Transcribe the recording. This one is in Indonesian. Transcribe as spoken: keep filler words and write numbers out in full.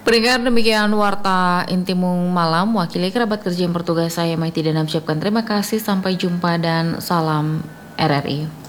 Pendengar, demikian Warta Intimung Malam. Wakili kerabat kerja yang bertugas saya Maiti dan mengucapkan terima kasih. Sampai jumpa dan salam R R I.